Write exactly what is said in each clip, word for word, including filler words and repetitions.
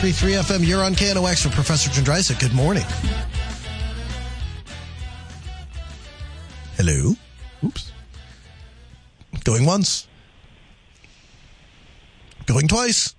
three F M, you're on K N O X for Professor Jindrysik. Good morning. Hello. Oops. Going once. Going twice.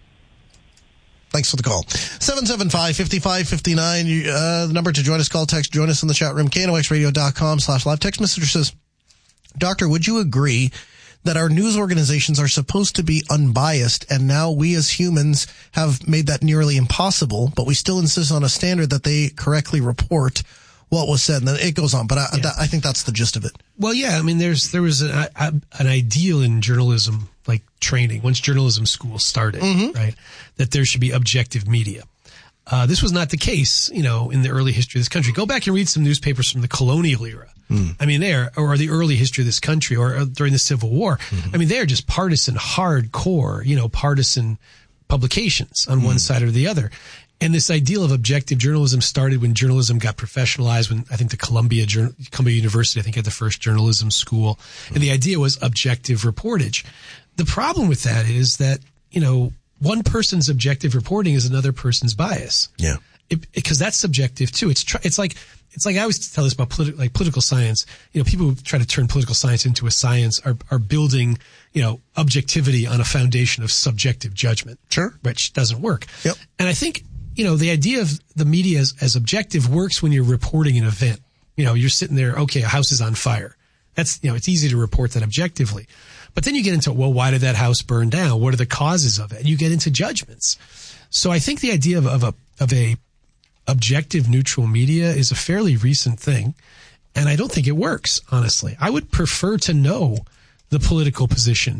Thanks for the call. seven seven five, five five five nine. Uh, the number to join us, call, text, join us in the chat room. K N O X radio dot com slash live. Text messenger says, Doctor, would you agree that our news organizations are supposed to be unbiased, and now we as humans have made that nearly impossible, but we still insist on a standard that they correctly report what was said? And then it goes on, but I, yeah. I think that's the gist of it. Well, yeah, I mean, there's there was a, a, an ideal in journalism, like training, once journalism school started, mm-hmm. right, that there should be objective media. Uh, this was not the case, you know, in the early history of this country. Go back and read some newspapers from the colonial era. Mm. I mean, there, or the early history of this country, or, or during the Civil War. Mm-hmm. I mean, they are just partisan, hardcore, you know, partisan publications on mm. one side or the other. And this ideal of objective journalism started when journalism got professionalized, when I think the Columbia, Columbia University, I think, had the first journalism school. Mm. And the idea was objective reportage. The problem with that is that, you know, one person's objective reporting is another person's bias. Yeah. Because that's subjective too. It's tr- it's like it's like I always tell this about politi- like political science. You know, people who try to turn political science into a science are are building, you know, objectivity on a foundation of subjective judgment. Sure. Which doesn't work. Yep. And I think, you know, the idea of the media as, as objective works when you're reporting an event. You know, you're sitting there, okay, a house is on fire. That's, you know, it's easy to report that objectively. But then you get into, well, why did that house burn down? What are the causes of it? And you get into judgments. So I think the idea of, of a of a objective neutral media is a fairly recent thing, and I don't think it works, honestly. I would prefer to know the political position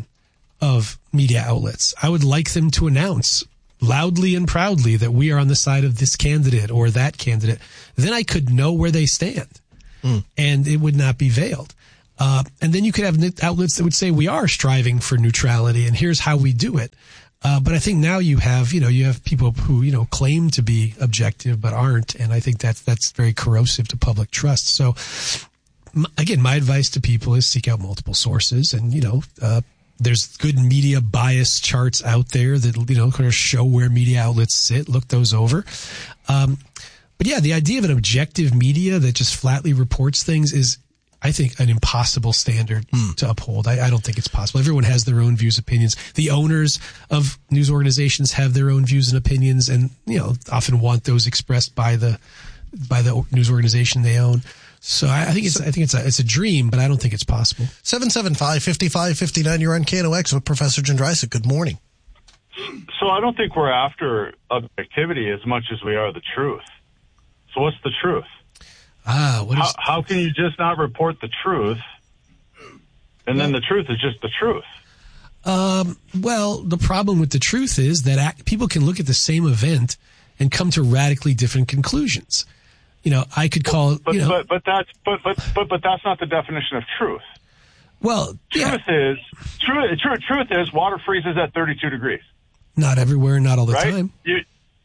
of media outlets. I would like them to announce loudly and proudly that we are on the side of this candidate or that candidate. Then I could know where they stand, mm. and it would not be veiled. Uh, and then you could have outlets that would say we are striving for neutrality and here's how we do it. Uh, but I think now you have, you know, you have people who, you know, claim to be objective but aren't. And I think that's, that's very corrosive to public trust. So m- again, my advice to people is seek out multiple sources. And, you know, uh, there's good media bias charts out there that, you know, kind of show where media outlets sit. Look those over. Um, but yeah, the idea of an objective media that just flatly reports things is, I think, an impossible standard mm. to uphold. I, I don't think it's possible. Everyone has their own views, opinions. The owners of news organizations have their own views and opinions, and, you know, often want those expressed by the by the news organization they own. So I, I think it's so, I think it's a it's a dream, but I don't think it's possible. seven seven five, five five five nine. You're on K N O X with Professor Jindrysik. Good morning. So I don't think we're after objectivity as much as we are the truth. So what's the truth? Ah, what is how, how can you just not report the truth, and then the truth is just the truth? Um, well, the problem with the truth is that act, people can look at the same event and come to radically different conclusions. You know, I could call it, but, you know, but but that's but but but but that's not the definition of truth. Well, truth yeah. is truth. Truth truth is water freezes at thirty-two degrees. Not everywhere, not all the right? time. You,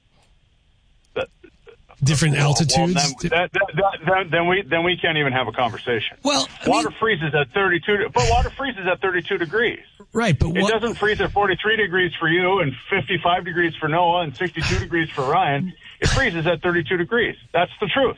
Different well, altitudes. Well, then, that, that, that, that, then we then we can't even have a conversation. Well, I water mean, freezes at thirty-two, but water freezes at thirty-two degrees. Right, but it what, doesn't freeze at forty-three degrees for you, and fifty-five degrees for Noah, and sixty-two degrees for Ryan. It freezes at thirty-two degrees. That's the truth.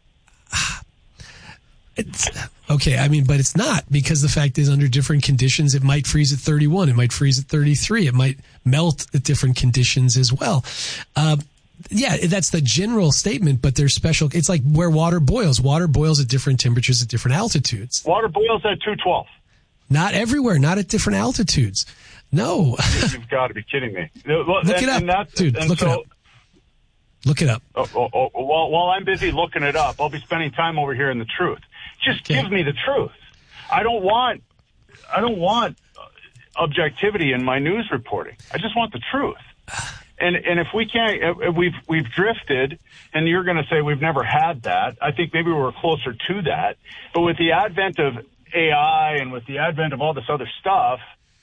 It's, okay, I mean, but it's not, because the fact is, under different conditions, it might freeze at thirty-one, it might freeze at thirty-three, it might melt at different conditions as well. Uh, Yeah, that's the general statement, but there's special. It's like where water boils. Water boils at different temperatures at different altitudes. Water boils at two twelve. Not everywhere, not at different altitudes. No. You've got to be kidding me. Look and, it up, and that's, dude. and Look so, it up. Look it up. Oh, oh, oh, while, while I'm busy looking it up, I'll be spending time over here in the truth. Just okay. give me the truth. I don't want. I don't want objectivity in my news reporting. I just want the truth. And and if we can't, if we've we've drifted, and you're going to say we've never had that. I think maybe we're closer to that. But with the advent of A I and with the advent of all this other stuff,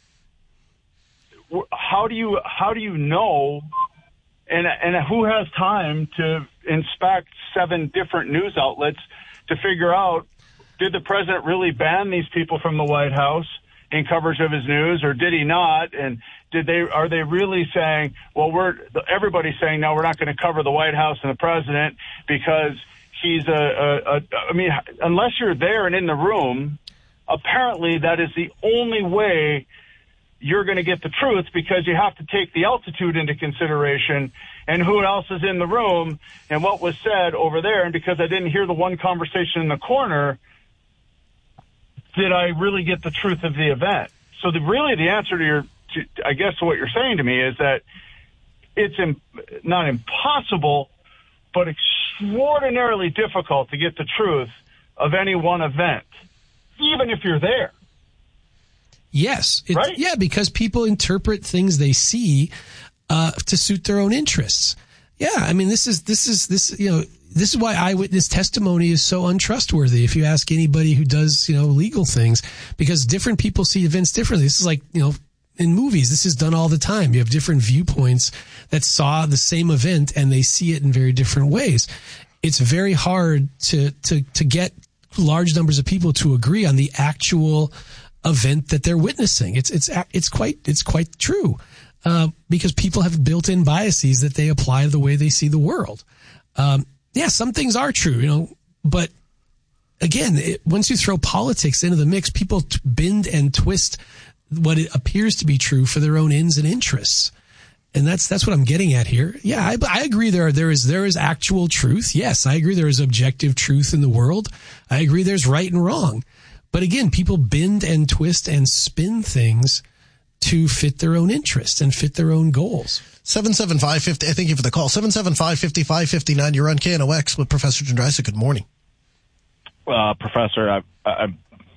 how do you how do you know? And and who has time to inspect seven different news outlets to figure out, did the president really ban these people from the White House? in coverage of his news, or did he not? And did they, are they really saying, well, we're, everybody's saying, no, we're not going to cover the White House and the president because he's a, a, a, I mean, unless you're there and in the room, apparently that is the only way you're going to get the truth, because you have to take the altitude into consideration and who else is in the room and what was said over there. And because I didn't hear the one conversation in the corner, did I really get the truth of the event? So the, really the answer to your, to, I guess what you're saying to me is that it's im- not impossible, but extraordinarily difficult to get the truth of any one event, even if you're there. Yes. It, right? Yeah, because people interpret things they see uh, to suit their own interests. Yeah, I mean, this is, this is, this, you know, this is why eyewitness testimony is so untrustworthy if you ask anybody who does, you know, legal things, because different people see events differently. This is like, you know, in movies, this is done all the time. You have different viewpoints that saw the same event and they see it in very different ways. It's very hard to, to, to get large numbers of people to agree on the actual event that they're witnessing. It's, it's, it's quite, it's quite true. Uh, because people have built-in biases that they apply to the way they see the world. Um, yeah, some things are true, you know, but again, it, once you throw politics into the mix, people t- bend and twist what it appears to be true for their own ends and interests. And that's, that's what I'm getting at here. Yeah, I, I agree there, there is, there is actual truth. Yes, I agree there is objective truth in the world. I agree there's right and wrong. But again, people bend and twist and spin things to fit their own interests and fit their own goals. seven seven five, five zero, thank you for the call. seven seven five, five five five nine. You're on K N O X with Professor Jindrisa. Good morning. Uh, Professor, I, I,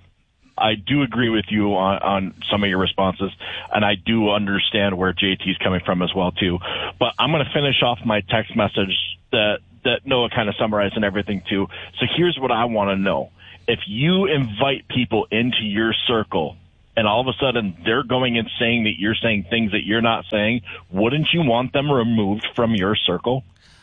I do agree with you on, on some of your responses, and I do understand where J T's coming from as well, too. But I'm going to finish off my text message that, that Noah kind of summarized and everything, too. So here's what I want to know. If you invite people into your circle, and all of a sudden they're going and saying that you're saying things that you're not saying, wouldn't you want them removed from your circle?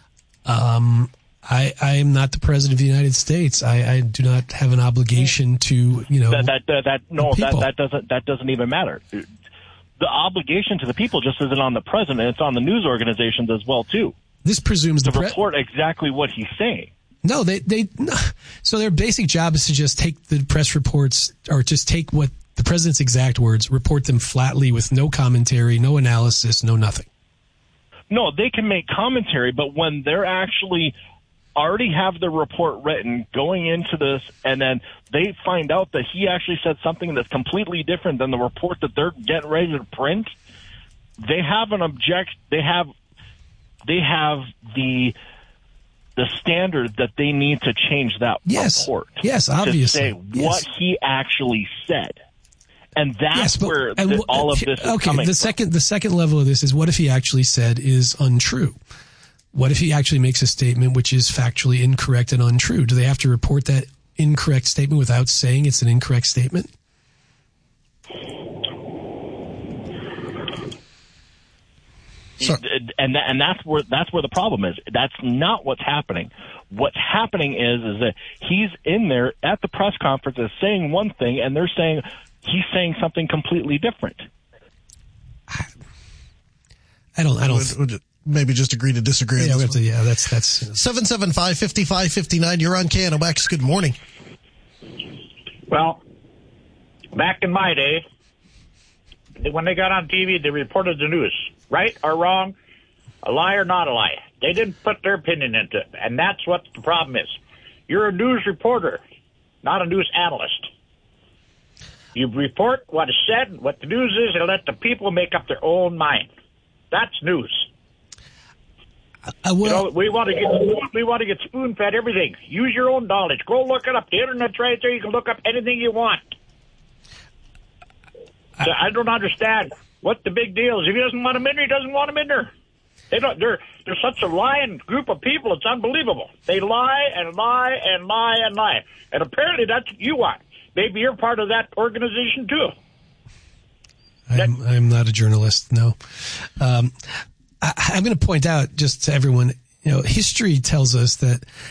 Um, I, I am not the president of the United States. I, I do not have an obligation to, you know, that, that, that, that no, that, people. that doesn't, that doesn't even matter. The obligation to the people just isn't on the president. It's on the news organizations as well, too. This presumes to the pre- report exactly what he's saying. No, they, they, no. So their basic job is to just take the press reports, or just take what the president's exact words, report them flatly with no commentary, no analysis, no nothing. No, they can make commentary, but when they're actually already have the report written going into this, and then they find out that he actually said something that's completely different than the report that they're getting ready to print, they have an object, they have, they have the, the standard that they need to change that yes. report. Yes, obviously. To say yes. what he actually said. And that's yes, but, where and, the, all of this is okay, coming the from. second, the second level of this is, what if he actually said is untrue? What if he actually makes a statement which is factually incorrect and untrue? Do they have to report that incorrect statement without saying it's an incorrect statement? So, and and that's where that's where the problem is. That's not what's happening. What's happening is is that he's in there at the press conference is saying one thing, and they're saying he's saying something completely different. I don't. I don't. Would, would maybe just agree to disagree. Yeah, on we this have to, yeah. That's that's. seven seven five, five five five nine. You're on K N O X. Good morning. Well, back in my day, when they got on T V, they reported the news, right or wrong, a lie or not a lie. They didn't put their opinion into it, and that's what the problem is. You're a news reporter, not a news analyst. You report what is said, what the news is, and let the people make up their own mind. That's news. Uh, well, you know, we want to get we want to get spoon fed everything. Use your own knowledge. Go look it up. The internet's right there. You can look up anything you want. I, so I don't understand what the big deal is. If he doesn't want him in there, he doesn't want him in there. They don't. They're they're such a lying group of people. It's unbelievable. They lie and lie and lie and lie. And apparently that's what you want. Maybe you're part of that organization too. I'm, I'm not a journalist. No. Um, I, I'm going to point out just to everyone, you know, history tells us that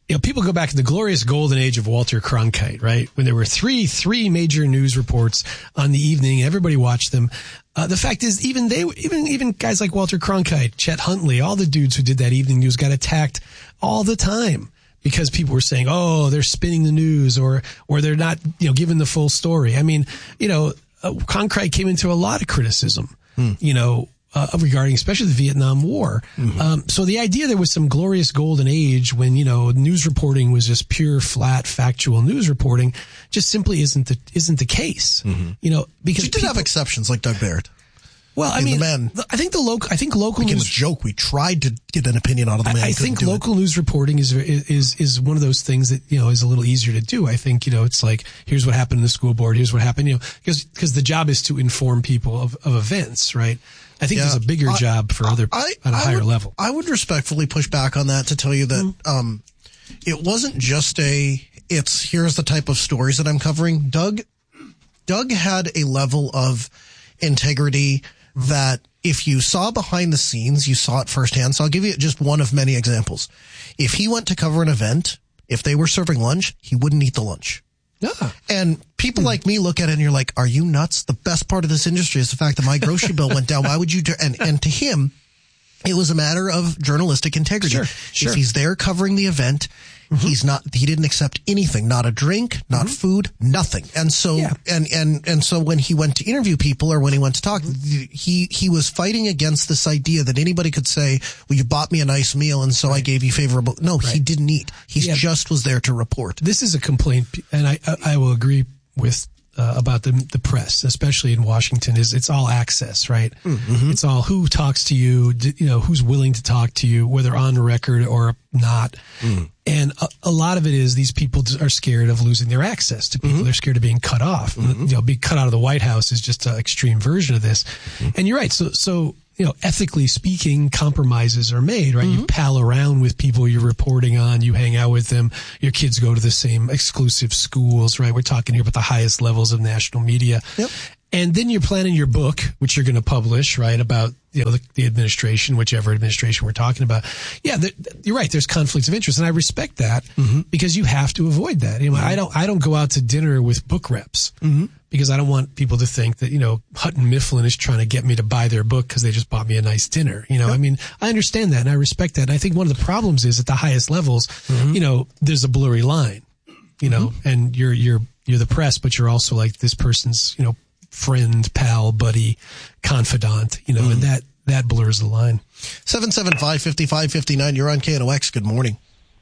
you know, people go back to the glorious golden age of Walter Cronkite, right? When there were three, three major news reports on the evening, everybody watched them. Uh, the fact is, even they, even, even guys like Walter Cronkite, Chet Huntley, all the dudes who did that evening news got attacked all the time because people were saying, oh, they're spinning the news or, or they're not, you know, giving the full story. I mean, you know, uh, Cronkite came into a lot of criticism, hmm. you know, Uh, regarding especially the Vietnam War. Mm-hmm. Um, so the idea there was some glorious golden age when, you know, news reporting was just pure, flat, factual news reporting just simply isn't the, isn't the case. Mm-hmm. You know, because you did people, have exceptions like Doug Barrett. Well, I mean, man, I think the local, I think local news news a joke. We tried to get an opinion out of the man. I, I think local news reporting is, is, is one of those things that, you know, is a little easier to do. I think, you know, it's like, here's what happened in the school board. Here's what happened, you know, because, because the job is to inform people of, of events, right? I think yeah. there's a bigger I, job for other I, at a I higher would, level. I would respectfully push back on that to tell you that mm. um, it wasn't just a, it's here's the type of stories that I'm covering. Doug, Doug had a level of integrity mm. that if you saw behind the scenes, you saw it firsthand. So I'll give you just one of many examples. If he went to cover an event, if they were serving lunch, he wouldn't eat the lunch. Yeah. And people like me look at it and you're like, are you nuts? The best part of this industry is the fact that my grocery bill went down. Why would you do? And, and to him, it was a matter of journalistic integrity. Sure, sure. If he's there covering the event, mm-hmm. he's not, he didn't accept anything, not a drink, not mm-hmm. food, nothing. And so, yeah. and, and, and so when he went to interview people or when he went to talk, mm-hmm. he, he was fighting against this idea that anybody could say, well, you bought me a nice meal and so right. I gave you favorable. No, right. he didn't eat. He yeah. just was there to report. This is a complaint, and I, I will agree with, Uh, about the the press, especially in Washington, is it's all access, right? Mm-hmm. It's all who talks to you, you know, who's willing to talk to you, whether on record or not. Mm. And a, a lot of it is these people are scared of losing their access to people. Mm-hmm. They're scared of being cut off. Mm-hmm. You know, being cut out of the White House is just an extreme version of this. Mm-hmm. And you're right. So, so, you know, ethically speaking, compromises are made, right? Mm-hmm. You pal around with people you're reporting on, you hang out with them, your kids go to the same exclusive schools, right? We're talking here about the highest levels of national media. Yep. And then you're planning your book, which you're going to publish, right? About, you know, the, the administration, whichever administration we're talking about. Yeah, the, you're right. There's conflicts of interest. And I respect that mm-hmm. because you have to avoid that. You know, mm-hmm. I don't, I don't go out to dinner with book reps mm-hmm. because I don't want people to think that, you know, Hutton Mifflin is trying to get me to buy their book because they just bought me a nice dinner. You know, yep. I mean, I understand that and I respect that. And I think one of the problems is at the highest levels, mm-hmm. you know, there's a blurry line, you know, mm-hmm. and you're, you're, you're the press, but you're also like this person's, you know, friend, pal, buddy, confidant, you know, mm. and that, that blurs the line. seven seven five, five five five nine, you're on K N O X. Good morning.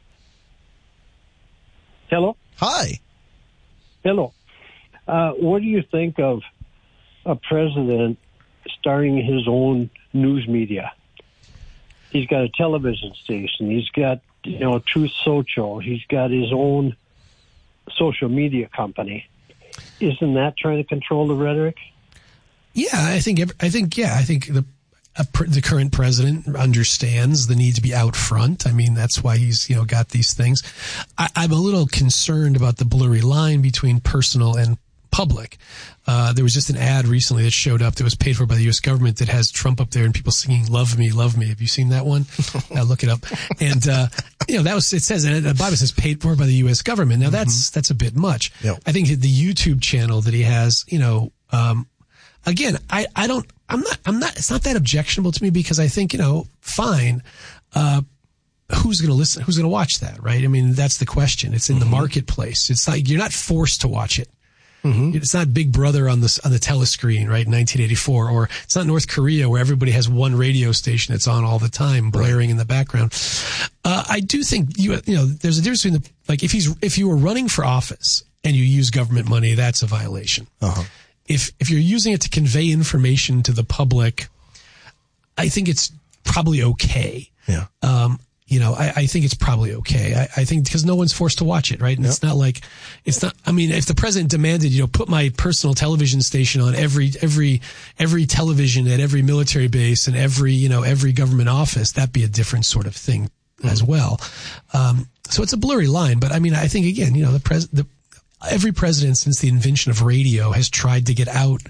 Hello. Hi. Hello. Uh, what do you think of a president starting his own news media? He's got a television station. He's got, you know, Truth Social. He's got his own social media company. Isn't that trying to control the rhetoric? Yeah, I think, I think, yeah, I think the, uh, the current president understands the need to be out front. I mean, that's why he's, you know, got these things. I, I'm a little concerned about the blurry line between personal and public. Uh, there was just an ad recently that showed up that was paid for by the U S government that has Trump up there and people singing "Love Me, Love Me." Have you seen that one? uh, look it up. And, uh, you know, that was, it says, and the Bible says paid for by the U S government. Now that's, mm-hmm. that's a bit much. Yep. I think the YouTube channel that he has, you know, um, again, I, I don't, I'm not, I'm not, it's not that objectionable to me because I think, you know, fine, uh, who's going to listen? Who's going to watch that? Right. I mean, that's the question. It's in mm-hmm. the marketplace. It's like, you're not forced to watch it. Mm-hmm. It's not Big Brother on the on the telescreen, right? In nineteen eighty-four, or it's not North Korea where everybody has one radio station that's on all the time, blaring right. in the background. Uh, I do think you you know there's a difference between the like if he's if you were running for office and you use government money, that's a violation. Uh-huh. If if you're using it to convey information to the public, I think it's probably okay. Yeah. Um, You know, I, I think it's probably okay. I, I think because no one's forced to watch it, right? And yep. it's not like, it's not, I mean, if the president demanded, you know, put my personal television station on every, every, every television at every military base and every, you know, every government office, that'd be a different sort of thing mm-hmm. as well. Um, so it's a blurry line, but I mean, I think again, you know, the pres, the, every president since the invention of radio has tried to get out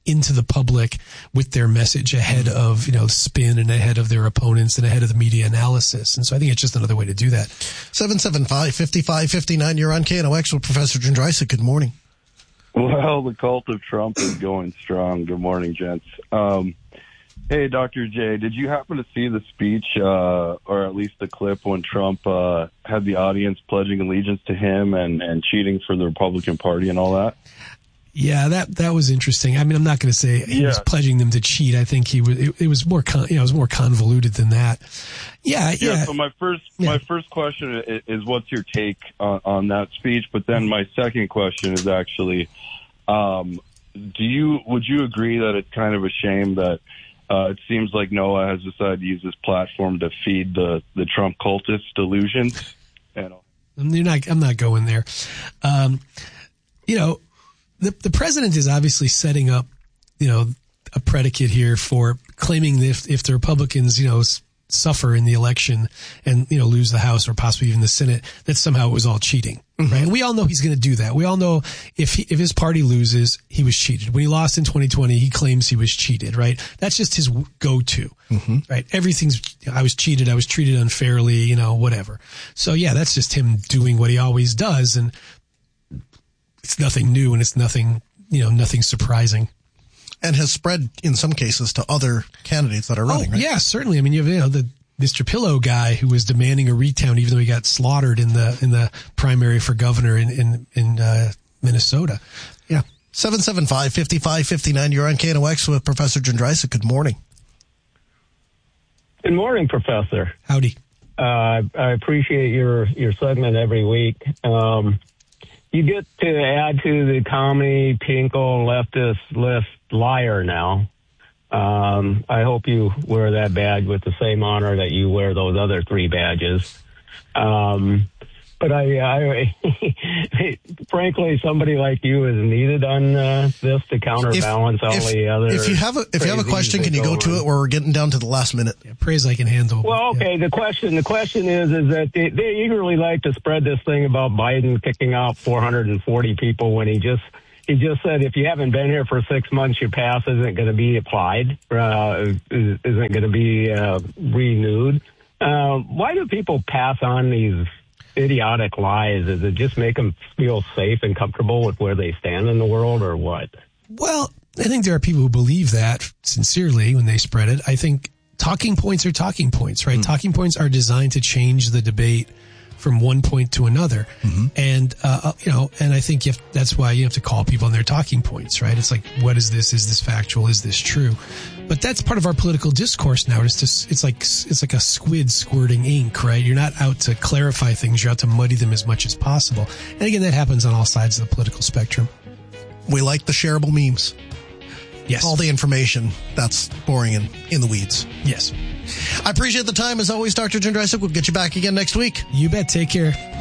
into the public with their message ahead of, you know, spin and ahead of their opponents and ahead of the media analysis. And so I think it's just another way to do that. seven seven five, five five five nine. You're on K N O X with Professor Jindrysik. Good morning. Well, the cult of Trump is going strong. Good morning, gents. Um, hey, Doctor J, did you happen to see the speech, uh, or at least the clip when Trump uh, had the audience pledging allegiance to him and, and cheating for the Republican Party and all that? Yeah, that that was interesting. I mean, I'm not going to say he yeah. was pledging them to cheat. I think he was. It, it was more, con, you know, it was more convoluted than that. Yeah, yeah. yeah so my first yeah. my first question is, is, what's your take on, on that speech? But then my second question is actually, um, do you would you agree that it's kind of a shame that uh, it seems like Noah has decided to use this platform to feed the the Trump cultist delusions? And you're not. I'm not going there. Um, you know. The, the president is obviously setting up, you know, a predicate here for claiming that if, if the Republicans, you know, s- suffer in the election and, you know, lose the House or possibly even the Senate, that somehow it was all cheating, mm-hmm. right? And we all know he's going to do that. We all know if he, if his party loses, he was cheated. When he lost in twenty twenty, he claims he was cheated, right? That's just his go-to, mm-hmm. right? Everything's, I was cheated, I was treated unfairly, you know, whatever. So yeah, that's just him doing what he always does. And it's nothing new and it's nothing, you know, nothing surprising. And has spread in some cases to other candidates that are running, oh, right? Yeah, certainly. I mean, you have, you know, the Mister Pillow guy who was demanding a recount even though he got slaughtered in the in the primary for governor in, in, in uh, Minnesota. Yeah. seven seven five, five five five nine. You're on K N O X with Professor Jindrysik. Good morning. Good morning, Professor. Howdy. Uh, I appreciate your, your segment every week. Um, You get to add to the commie, pinko, leftist list liar now. Um, I hope you wear that badge with the same honor that you wear those other three badges. Um, but I, I frankly, somebody like you is needed on uh, this to counterbalance if, all if, the other. If you have a if you have a question, can you go to it? Where we're getting down to the last minute. Yeah, praise I can handle. Well, okay. Yeah. The question the question is is that they, they eagerly like to spread this thing about Biden kicking out four hundred forty people when he just he just said if you haven't been here for six months, your pass isn't going to be applied, uh, isn't going to be uh, renewed. Uh, why do people pass on these idiotic lies? Does it just make them feel safe and comfortable with where they stand in the world, or what? Well, I think there are people who believe that sincerely when they spread it. I think talking points are talking points, right? Mm. Talking points are designed to change the debate from one point to another. Mm-hmm. And, uh, you know, and I think you have, that's why you have to call people on their talking points, right? It's like, what is this? Is this factual? Is this true? But that's part of our political discourse now. It's just, it's like, it's like a squid squirting ink, right? You're not out to clarify things. You're out to muddy them as much as possible. And again, that happens on all sides of the political spectrum. We like the shareable memes. Yes. All the information that's boring and in the weeds. Yes. I appreciate the time as always, Doctor Jindrysik. We'll get you back again next week. You bet. Take care.